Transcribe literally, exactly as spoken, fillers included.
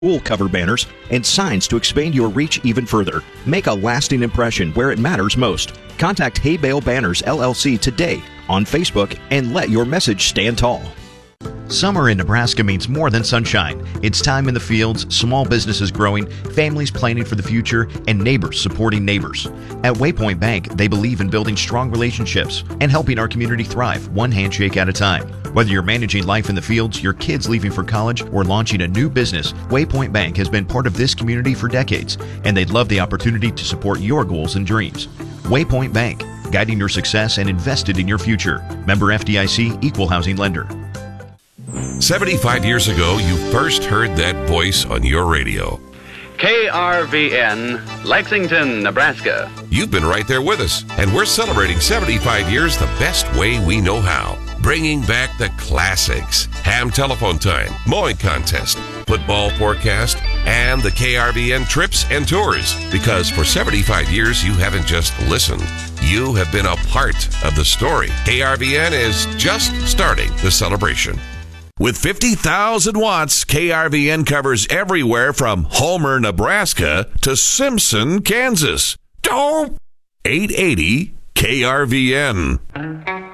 School cover banners, and signs to expand your reach even further. Make a lasting impression where it matters most. Contact Hay Bale Banners L L C today on Facebook and let your message stand tall. Summer in Nebraska means more than sunshine. It's time in the fields, small businesses growing, families planning for the future, and neighbors supporting neighbors. At Waypoint Bank, they believe in building strong relationships and helping our community thrive one handshake at a time. Whether you're managing life in the fields, your kids leaving for college, or launching a new business, Waypoint Bank has been part of this community for decades, and they'd love the opportunity to support your goals and dreams. Waypoint Bank, guiding your success and invested in your future. Member F D I C, Equal Housing Lender. seventy-five years ago, you first heard that voice on your radio. K R V N, Lexington, Nebraska. You've been right there with us, and we're celebrating seventy-five years the best way we know how. Bringing back the classics, ham telephone time, mowing contest, football forecast, and the K R V N trips and tours. Because for seventy-five years, you haven't just listened. You have been a part of the story. K R V N is just starting the celebration. With fifty thousand watts, K R V N covers everywhere from Homer, Nebraska to Simpson, Kansas. Dope! eight eighty K R V N.